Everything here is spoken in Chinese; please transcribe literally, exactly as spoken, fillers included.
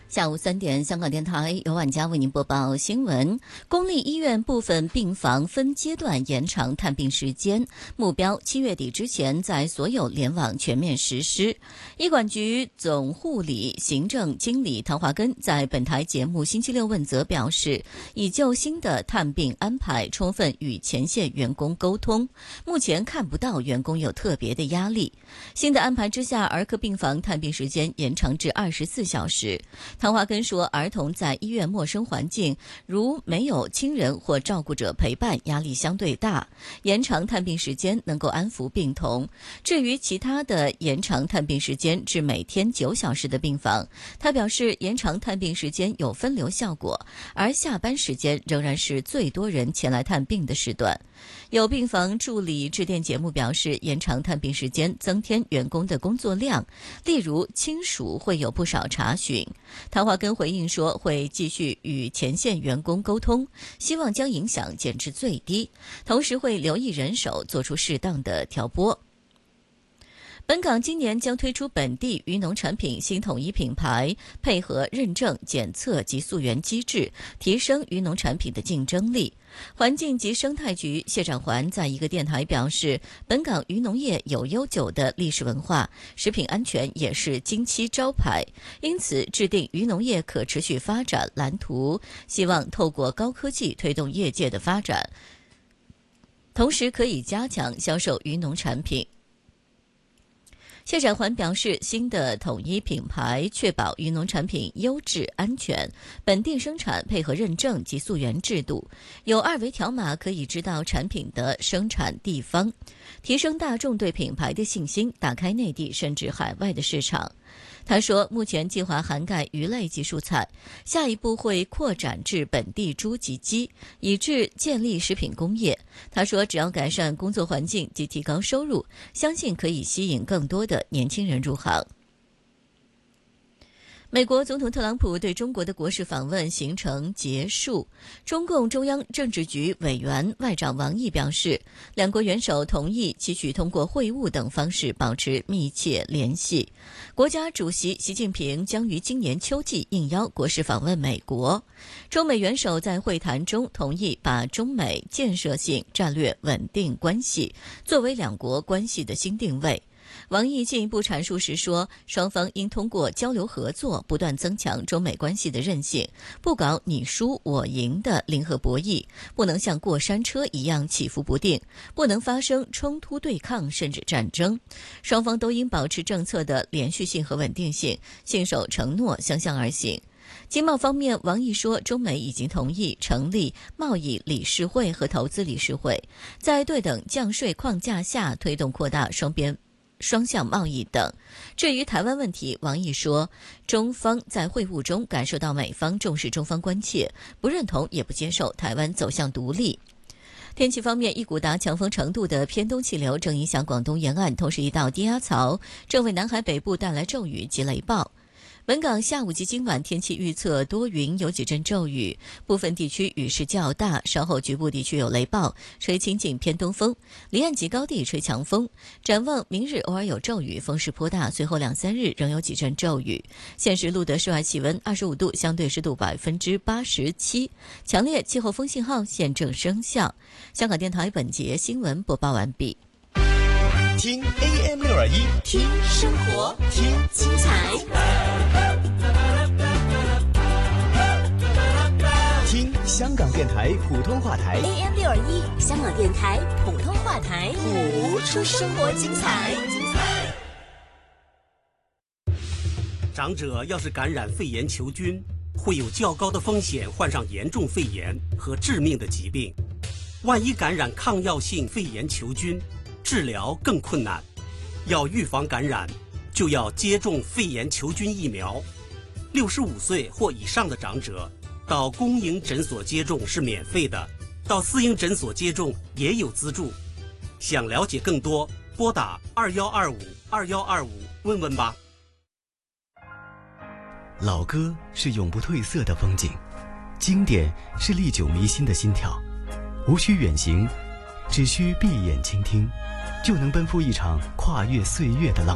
下午三点，香港电台由晚佳为您播报新闻。公立医院部分病房分阶段延长探病时间，目标七月底之前在所有联网全面实施。医管局总护理行政经理唐华根在本台节目星期六问责表示，已就新的探病安排充分与前线员工沟通，目前看不到员工有特别的压力。新的安排之下，儿科病房探病时间延长至二十四小时。唐华根说，儿童在医院陌生环境，如没有亲人或照顾者陪伴，压力相对大，延长探病时间能够安抚病童。至于其他的延长探病时间至每天九小时的病房，他表示延长探病时间有分流效果，而下班时间仍然是最多人前来探病的时段。有病房助理致电节目表示，延长探病时间增添员工的工作量，例如亲属会有不少查询。唐华根回应说，会继续与前线员工沟通，希望将影响减至最低，同时会留意人手，做出适当的调拨。本港今年将推出本地渔农产品新统一品牌，配合认证、检测及溯源机制，提升渔农产品的竞争力。环境及生态局谢展环在一个电台表示，本港渔农业有悠久的历史文化，食品安全也是金漆招牌，因此制定渔农业可持续发展蓝图，希望透过高科技推动业界的发展，同时可以加强销售渔农产品。谢展环表示，新的统一品牌确保渔农产品优质安全，本地生产配合认证及溯源制度，有二维条码可以知道产品的生产地方，提升大众对品牌的信心，打开内地甚至海外的市场。他说，目前计划涵盖鱼类及蔬菜，下一步会扩展至本地猪及鸡，以致建立食品工业。他说，只要改善工作环境及提高收入，相信可以吸引更多的年轻人入行。美国总统特朗普对中国的国事访问行程结束，中共中央政治局委员外长王毅表示，两国元首同意继续通过会晤等方式保持密切联系。国家主席习近平将于今年秋季应邀国事访问美国。中美元首在会谈中同意把中美建设性战略稳定关系作为两国关系的新定位。王毅进一步阐述时说，双方应通过交流合作，不断增强中美关系的韧性，不搞你输我赢的零和博弈，不能像过山车一样起伏不定，不能发生冲突对抗甚至战争。双方都应保持政策的连续性和稳定性，信守承诺，相向而行。经贸方面，王毅说，中美已经同意成立贸易理事会和投资理事会，在对等降税框架下推动扩大双边双向贸易等。至于台湾问题，王毅说，中方在会晤中感受到美方重视中方关切，不认同也不接受台湾走向独立。天气方面，一股达强风程度的偏东气流正影响广东沿岸，同时一道低压槽正为南海北部带来骤雨及雷暴。本港下午及今晚天气预测多云，有几阵骤雨，部分地区雨势较大，稍后局部地区有雷暴，吹清劲偏东风，离岸及高地吹强风。展望明日偶尔有骤雨，风势颇大，随后两三日仍有几阵骤雨。现时录得室外气温二十五度，相对湿度百分之八十七，强烈气候风信号现正生效。香港电台本节新闻播报完毕。 听 A M 六二一， 听生活，听精彩， 听香港电台普通话台 A M 六二一，香港电台普通话台， 谱出生活精彩。 长者要是感染肺炎球菌，会有较高的风险患上严重肺炎和致命的疾病。万一感染抗药性肺炎球菌，治疗更困难。要预防感染，就要接种肺炎球菌疫苗。六十五岁或以上的长者到公营诊所接种是免费的，到私营诊所接种也有资助。想了解更多，拨打二幺二五二幺二五问问吧。 老歌是永不褪色的风景，经典是历久弥新的心跳。无需远行，只需闭眼倾听，就能奔赴一场跨越岁月的浪